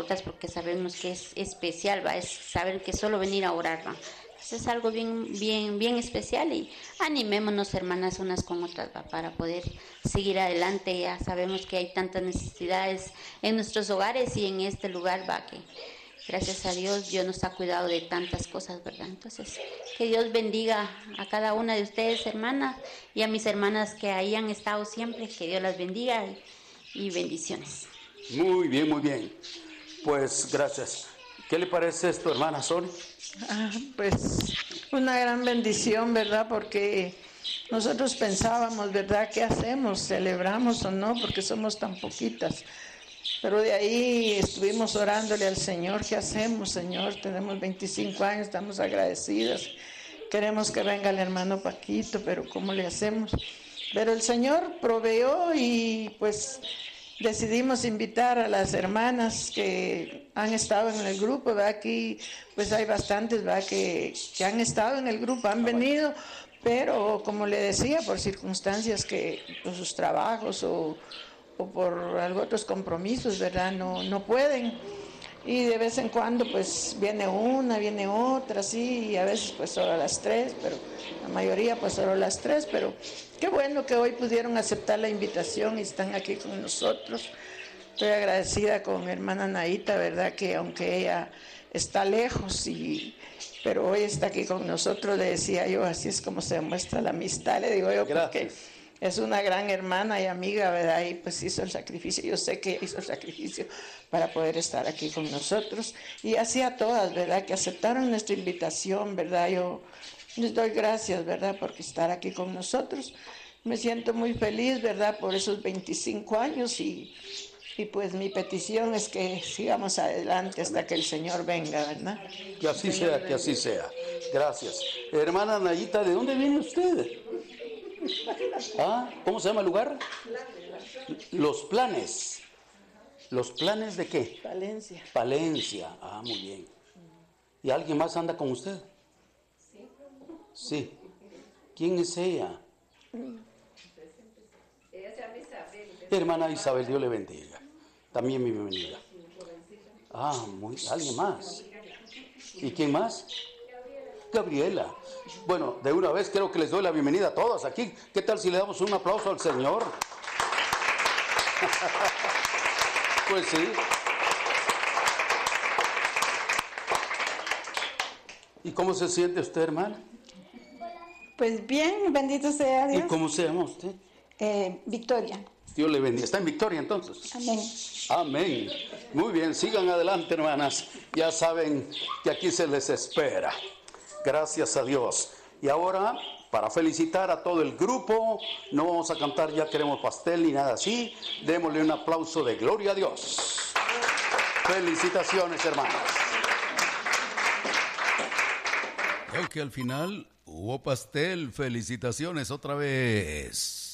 gotas, porque sabemos que es especial, ¿va? Es saber que solo venir a orar, ¿va? Es algo bien especial, y animémonos, hermanas, unas con otras, ¿va? Para poder seguir adelante. Ya sabemos que hay tantas necesidades en nuestros hogares y en este lugar, ¿va? Que gracias a Dios nos ha cuidado de tantas cosas, ¿verdad? Entonces, que Dios bendiga a cada una de ustedes, hermanas, y a mis hermanas que ahí han estado siempre, que Dios las bendiga y bendiciones. Muy bien, muy bien. Pues gracias. ¿Qué le parece esto, hermana Sol? Pues una gran bendición, ¿verdad? Porque nosotros pensábamos, ¿verdad? ¿Qué hacemos? ¿Celebramos o no? Porque somos tan poquitas. Pero de ahí estuvimos orándole al Señor. ¿Qué hacemos, Señor? Tenemos 25 años, estamos agradecidas. Queremos que venga el hermano Paquito, pero ¿cómo le hacemos? Pero el Señor proveyó y pues decidimos invitar a las hermanas que han estado en el grupo, ¿verdad? Aquí pues hay bastantes, ¿verdad? Que han estado en el grupo, han venido, pero como le decía, por circunstancias que por sus trabajos o por otros compromisos, ¿verdad? No pueden. Y de vez en cuando pues viene una, viene otra, sí, y a veces pues solo las tres, pero la mayoría pues solo las tres, pero qué bueno que hoy pudieron aceptar la invitación y están aquí con nosotros. Estoy agradecida con hermana Naita, ¿verdad? Que aunque ella está lejos, pero hoy está aquí con nosotros, le decía yo, así es como se demuestra la amistad, le digo yo, porque es una gran hermana y amiga, ¿verdad? Y pues hizo el sacrificio, yo sé que hizo el sacrificio para poder estar aquí con nosotros. Y así a todas, ¿verdad? Que aceptaron nuestra invitación, ¿verdad? Yo les doy gracias, ¿verdad? Por estar aquí con nosotros. Me siento muy feliz, ¿verdad? Por esos 25 años y pues mi petición es que sigamos adelante hasta que el Señor venga, ¿verdad? Que así sea, que así sea. Gracias. Hermana Nayita, ¿de dónde viene usted? ¿Cómo se llama el lugar? Los Planes. ¿Los Planes de qué? Palencia. Palencia. Muy bien. ¿Y alguien más anda con usted? Sí. ¿Quién es ella? Ella se llama Isabel. Hermana Isabel, Dios le bendiga. También mi bienvenida. ¿Alguien más? ¿Y quién más? Gabriela. Bueno, de una vez creo que les doy la bienvenida a todas aquí. ¿Qué tal si le damos un aplauso al Señor? Pues sí. ¿Y cómo se siente usted, hermana? Pues bien, bendito sea Dios. ¿Y cómo se llama usted? Victoria. Dios le bendiga. ¿Está en Victoria entonces? Amén. Amén. Muy bien, sigan adelante, hermanas. Ya saben que aquí se les espera. Gracias a Dios. Y ahora, para felicitar a todo el grupo, no vamos a cantar Ya queremos pastel ni nada así. Démosle un aplauso de gloria a Dios. Felicitaciones, hermanas. Creo que al final hubo pastel. Felicitaciones otra vez.